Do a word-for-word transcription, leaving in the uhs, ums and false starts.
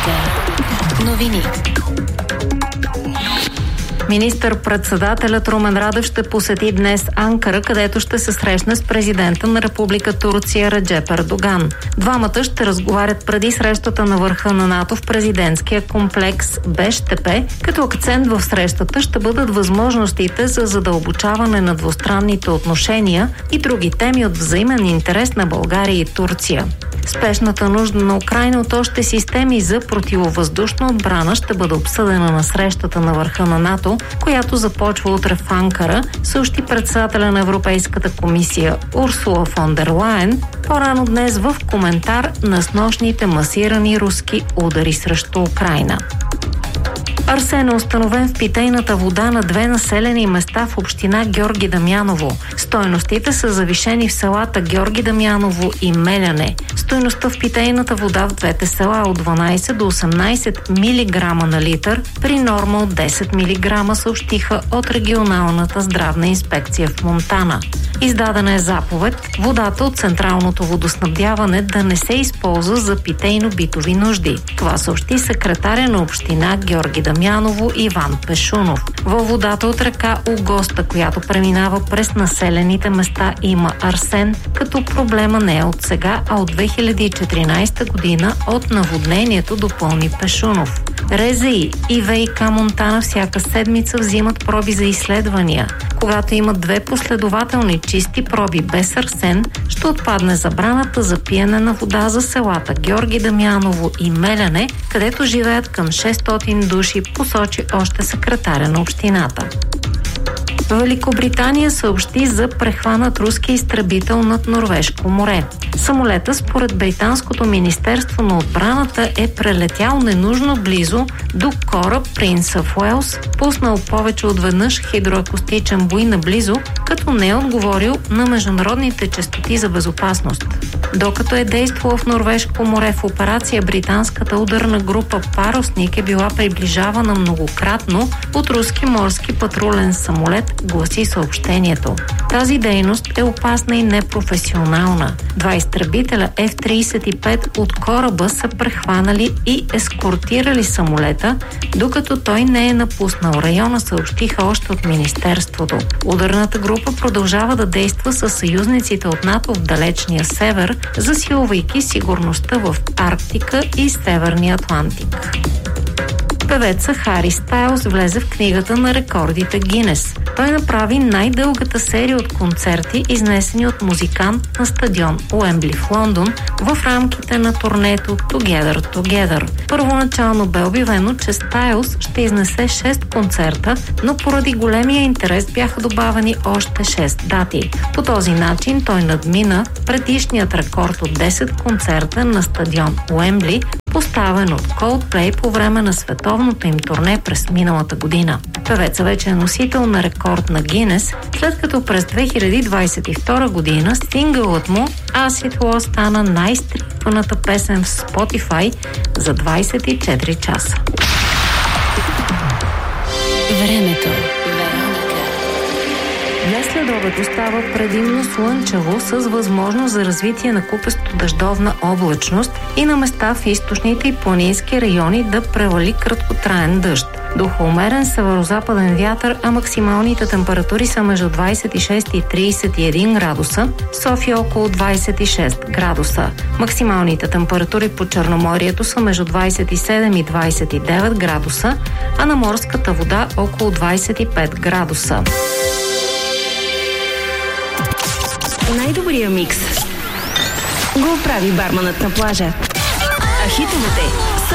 Вероника. Новини. Министър-председателят Румен Радев ще посети днес Анкара, където ще се срещне с президента на Република Турция Реджеп Ердоган. Двамата ще разговарят преди срещата на върха на НАТО в президентския комплекс Бештепе, като акцент в срещата ще бъдат възможностите за задълбочаване на двустранните отношения и други теми от взаимен интерес на България и Турция. Спешната нужда на Украйна от още системи за противовъздушна отбрана ще бъде обсъдена на срещата на върха на НАТО, която започва утре в Анкара, съобщи председателя на Европейската комисия Урсула фон дер Лайен по-рано днес в коментар на снощните масирани руски удари срещу Украйна. Арсен е установен в питейната вода на две населени места в община Георги Дамяново. Стойностите са завишени в селата Георги Дамяново и Меляне. Стойността в питейната вода в двете села е от дванайсет до осемнайсет милиграма на литър, при норма от десет милиграма, съобщиха от регионалната здравна инспекция в Монтана. Издадена е заповед водата от централното водоснабдяване да не се използва за питейно-битови нужди. Това съобщи секретаря на община Георги Дамяново Иван Пешунов. Във водата от река Огоста, която преминава през населените места, има арсен, като проблема не е от сега, а от две хиляди и четиринайсета година от наводнението, допълни Пешунов. РЗИ и ВиК Монтана всяка седмица взимат проби за изследвания. Когато имат две последователни чисти проби без арсен, ще отпадне забраната за пиене на вода за селата Георги Дамяново и Меляне, където живеят към шестстотин души, посочи още секретаря на общината. Великобритания съобщи за прехванат руски изтребител над Норвежко море. Самолета, според британското министерство на отбраната, е прелетял ненужно близо до кораб Принц оф Уелс, пуснал повече от веднъж хидроакустичен буй наблизо, като не е отговорил на международните честоти за безопасност. Докато е действала в Норвежко море в операция, британската ударна група Парусник е била приближавана многократно от руски морски патрулен самолет, гласи съобщението. Тази дейност е опасна и непрофесионална. Два изтребителя Еф трийсет и пет от кораба са прехванали и ескортирали самолета, докато той не е напуснал района, съобщиха още от министерството. Ударната група продължава да действа със съюзниците от НАТО в далечния север, засилвайки сигурността в Арктика и Северния Атлантик. Певеца Хари Стайлс влезе в книгата на рекордите Гинес. Той направи най-дългата серия от концерти, изнесени от музикант на стадион Уембли в Лондон в рамките на турнето Together Together. Първоначално бе обявено, че Стайлс ще изнесе шест концерта, но поради големия интерес бяха добавени още шест дати. По този начин той надмина предишният рекорд от десет концерта на стадион Уембли, поставен от Coldplay по време на световното им турне през миналата година. Певеца вече е носител на рекорд на Гинес, след като през две хиляди двайсет и втора година сингълът му Acid Wall стана най-стрипваната песен в Spotify за двайсет и четири часа. Времето. Днес следобед остава предимно слънчево с възможност за развитие на купесто дъждовна облачност и на места в източните и планински райони да превали краткотраен дъжд. Духа умерен северо-западен вятър, а максималните температури са между двайсет и шест и трийсет и един градуса, София около двайсет и шест градуса. Максималните температури по Черноморието са между двайсет и седем и двайсет и девет градуса, а на морската вода около двайсет и пет градуса. Най-добрия микс го прави барманът на плажа. А хитовете